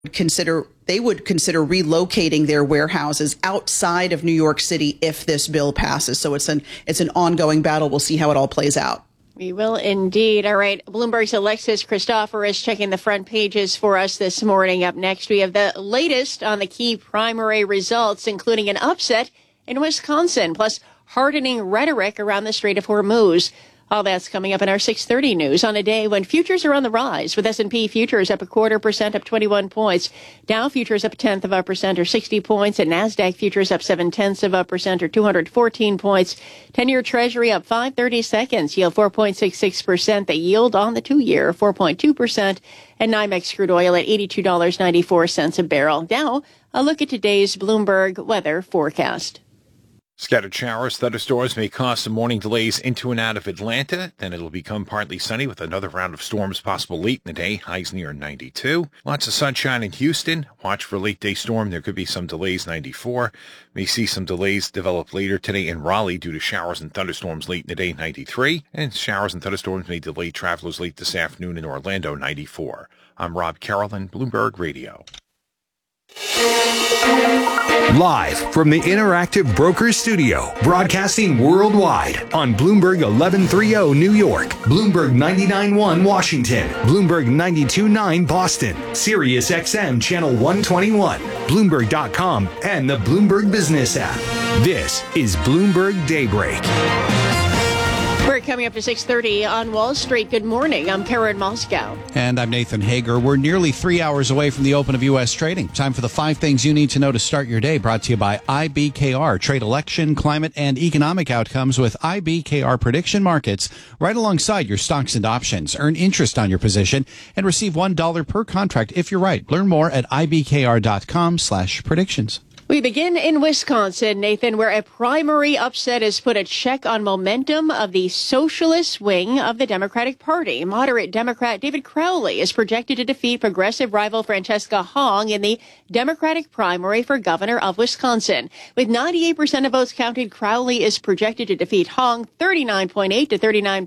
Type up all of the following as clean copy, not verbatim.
would consider relocating their warehouses outside of New York City if this bill passes. So it's an ongoing battle. We'll see how it all plays out. We will indeed. All right. Bloomberg's Alexis Christopher is checking the front pages for us this morning. Up next, we have the latest on the key primary results, including an upset in Wisconsin, plus hardening rhetoric around the Strait of Hormuz. All that's coming up in our 6:30 news on a day when futures are on the rise, with S&P futures up 0.25%, up 21 points. Dow futures up 0.1% or 60 points, and NASDAQ futures up 0.7% or 214 points. 10-year Treasury up 5/32, yield 4.66%. The yield on the 2-year 4.2%, and NYMEX crude oil at $82.94 a barrel. Now, a look at today's Bloomberg weather forecast. Scattered showers, thunderstorms may cause some morning delays into and out of Atlanta. Then it'll become partly sunny with another round of storms possible late in the day. Highs near 92. Lots of sunshine in Houston. Watch for a late day storm. There could be some delays, 94. May see some delays develop later today in Raleigh due to showers and thunderstorms late in the day, 93. And showers and thunderstorms may delay travelers late this afternoon in Orlando, 94. I'm Rob Carolyn, Bloomberg Radio. Live from the Interactive Brokers Studio, broadcasting worldwide on Bloomberg 1130 New York, Bloomberg 99.1 Washington, Bloomberg 92.9 Boston, Sirius XM Channel 121, Bloomberg.com, and the Bloomberg Business app. This is Bloomberg Daybreak. We're coming up to 6:30 on Wall Street. Good morning. I'm Karen Moscow. And I'm Nathan Hager. We're nearly 3 hours away from the open of U.S. trading. Time for the 5 things you need to know to start your day. Brought to you by IBKR. Trade election, climate, and economic outcomes with IBKR prediction markets right alongside your stocks and options. Earn interest on your position and receive $1 per contract if you're right. Learn more at ibkr.com/predictions. We begin in Wisconsin, Nathan, where a primary upset has put a check on momentum of the socialist wing of the Democratic Party. Moderate Democrat David Crowley is projected to defeat progressive rival Francesca Hong in the Democratic primary for governor of Wisconsin. With 98% of votes counted, Crowley is projected to defeat Hong 39.8 to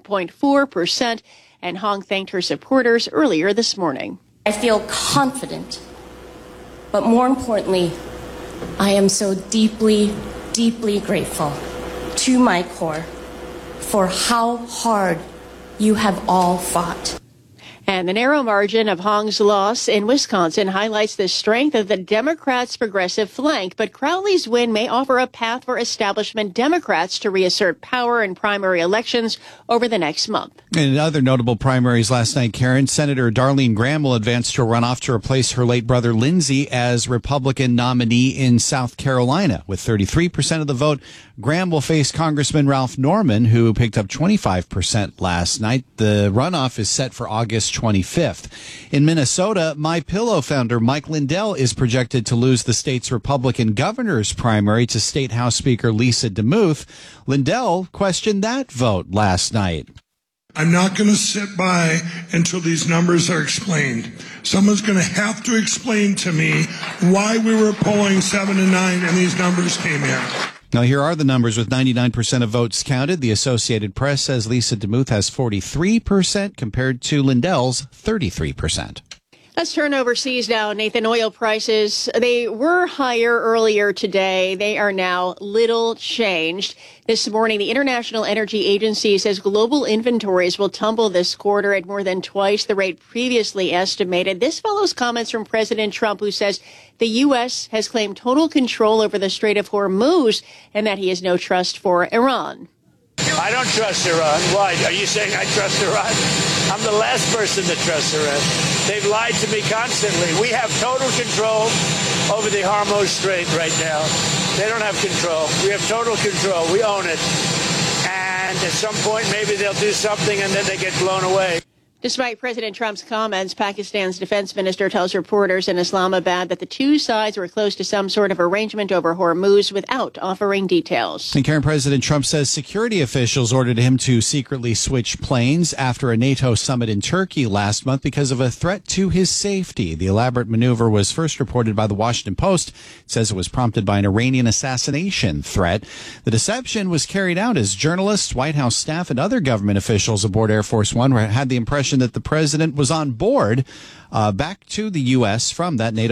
39.4%, and Hong thanked her supporters earlier this morning. I feel confident, but more importantly, I am so deeply, deeply grateful to my core for how hard you have all fought. And the narrow margin of Hong's loss in Wisconsin highlights the strength of the Democrats' progressive flank. But Crowley's win may offer a path for establishment Democrats to reassert power in primary elections over the next month. In other notable primaries last night, Karen, Senator Darlene Graham will advance to a runoff to replace her late brother Lindsey as Republican nominee in South Carolina. With 33% of the vote, Graham will face Congressman Ralph Norman, who picked up 25% last night. The runoff is set for August 25th. In Minnesota, MyPillow founder Mike Lindell is projected to lose the state's Republican governor's primary to State House Speaker Lisa DeMuth. Lindell questioned that vote last night. I'm not going to sit by until these numbers are explained. Someone's going to have to explain to me why we were polling 7 and 9 and these numbers came in. Now, here are the numbers with 99% of votes counted. The Associated Press says Lisa DeMuth has 43% compared to Lindell's 33%. Let's turn overseas now, Nathan. Oil prices, they were higher earlier today. They are now little changed. This morning, the International Energy Agency says global inventories will tumble this quarter at more than twice the rate previously estimated. This follows comments from President Trump, who says the U.S. has claimed total control over the Strait of Hormuz and that he has no trust for Iran. I don't trust Iran. Why? Are you saying I trust Iran? I'm the last person to trust Iran. They've lied to me constantly. We have total control over the Hormuz Strait right now. They don't have control. We have total control. We own it. And at some point, maybe they'll do something and then they get blown away. Despite President Trump's comments, Pakistan's defense minister tells reporters in Islamabad that the two sides were close to some sort of arrangement over Hormuz without offering details. And Karen, President Trump says security officials ordered him to secretly switch planes after a NATO summit in Turkey last month because of a threat to his safety. The elaborate maneuver was first reported by the Washington Post. It says it was prompted by an Iranian assassination threat. The deception was carried out as journalists, White House staff, and other government officials aboard Air Force One had the impression mentioned that the president was on board back to the U.S. from that NATO